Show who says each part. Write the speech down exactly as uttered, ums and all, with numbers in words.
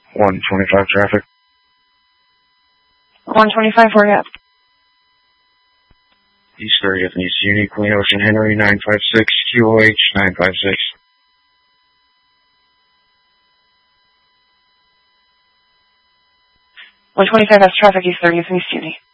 Speaker 1: one twenty-five traffic.
Speaker 2: one twenty-five, where you at?
Speaker 1: East thirtieth and East Uni, Queen Ocean, Henry, nine five six, Q O H, nine five six.
Speaker 2: one twenty-five has traffic, East thirtieth and East Uni.